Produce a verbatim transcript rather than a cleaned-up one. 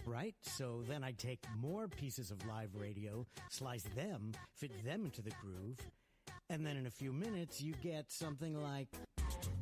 Right? So then I take more pieces of live radio, slice them, fit them into the groove, and then in a few minutes you get something like...